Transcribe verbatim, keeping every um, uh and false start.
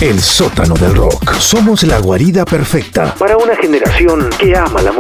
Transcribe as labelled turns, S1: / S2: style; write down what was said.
S1: El sótano del rock. Somos la guarida perfecta para una generación que ama la música.